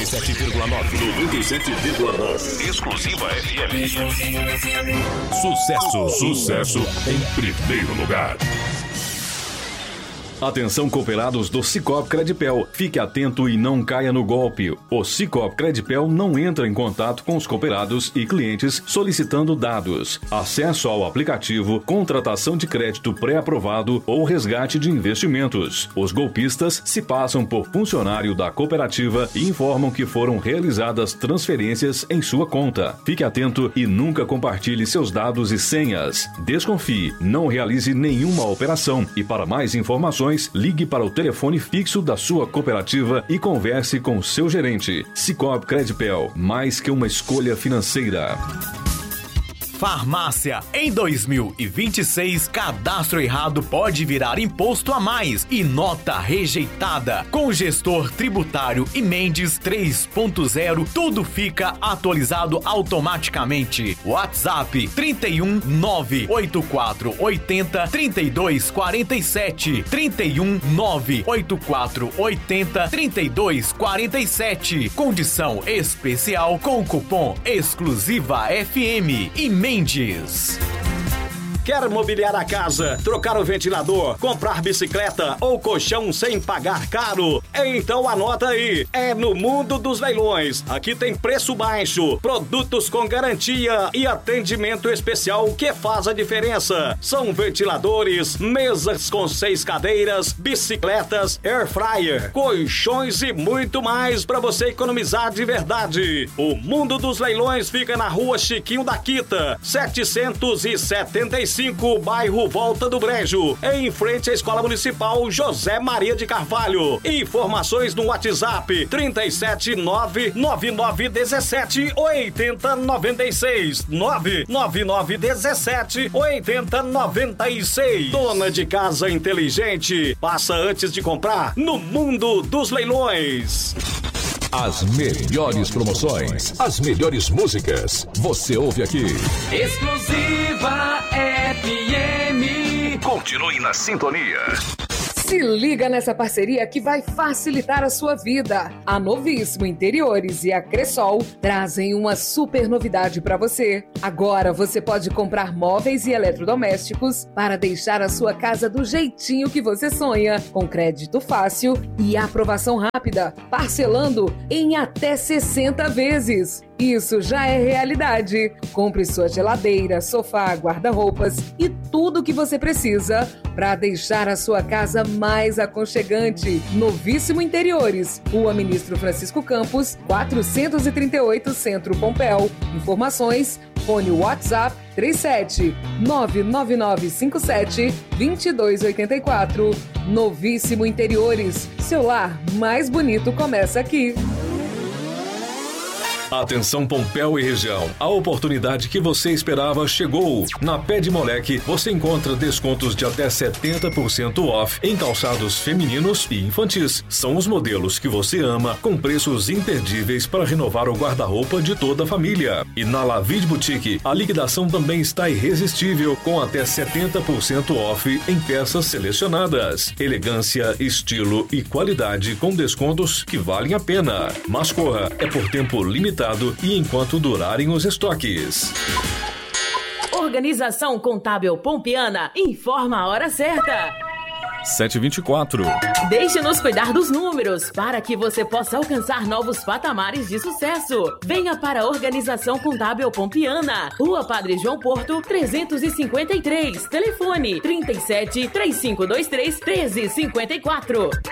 97,9. Exclusiva FM. Sucesso em primeiro lugar. Atenção, cooperados do Sicoob Credipel. Fique atento e não caia no golpe. O Sicoob Credipel não entra em contato com os cooperados e clientes solicitando dados, acesso ao aplicativo, contratação de crédito pré-aprovado ou resgate de investimentos. Os golpistas se passam por funcionário da cooperativa e informam que foram realizadas transferências em sua conta. Fique atento e nunca compartilhe seus dados e senhas. Desconfie, não realize nenhuma operação e para mais informações, ligue para o telefone fixo da sua cooperativa e converse com seu gerente. Sicoob Credipel, mais que uma escolha financeira. Farmácia. Em 2026, cadastro errado pode virar imposto a mais e nota rejeitada. Com gestor tributário e Mendes 3.0, tudo fica atualizado automaticamente. WhatsApp 31 98480 3247. 31 98480 3247. Condição especial com cupom Exclusiva FM e Mendes. Quer mobiliar a casa, trocar o ventilador, comprar bicicleta ou colchão sem pagar caro? Então anota aí, é no Mundo dos Leilões. Aqui tem preço baixo, produtos com garantia e atendimento especial que faz a diferença. São ventiladores, mesas com 6 cadeiras, bicicletas, air fryer, colchões e muito mais para você economizar de verdade. O Mundo dos Leilões fica na Rua Chiquinho da Quita, 775, bairro Volta do Brejo, em frente à Escola Municipal José Maria de Carvalho. Informações no WhatsApp 37999178096. 999178096. Dona de casa inteligente, passa antes de comprar no Mundo dos Leilões. As melhores promoções, as melhores músicas, você ouve aqui. Exclusiva FM. Continue na sintonia. Se liga nessa parceria que vai facilitar a sua vida. A Novíssimo Interiores e a Cressol trazem uma super novidade para você. Agora você pode comprar móveis e eletrodomésticos para deixar a sua casa do jeitinho que você sonha, com crédito fácil e aprovação rápida, parcelando em até 60 vezes. Isso já é realidade. Compre sua geladeira, sofá, guarda-roupas e tudo o que você precisa para deixar a sua casa mais aconchegante. Novíssimo Interiores, Rua Ministro Francisco Campos, 438, Centro Pompéu. Informações, fone WhatsApp 37 99957 2284. Novíssimo Interiores, seu lar mais bonito começa aqui. Atenção, Pompéu e região. A oportunidade que você esperava chegou. Na Pé de Moleque, você encontra descontos de até 70% off em calçados femininos e infantis. São os modelos que você ama, com preços imperdíveis para renovar o guarda-roupa de toda a família. E na Lavide Boutique, a liquidação também está irresistível, com até 70% off em peças selecionadas. Elegância, estilo e qualidade com descontos que valem a pena. Mas corra, é por tempo limitado e enquanto durarem os estoques. Organização Contábil Pompiana informa a hora certa. 7h24. Deixe-nos cuidar dos números para que você possa alcançar novos patamares de sucesso. Venha para a Organização Contábil Pompiana, Rua Padre João Porto, 353. Telefone 37 3523 1354.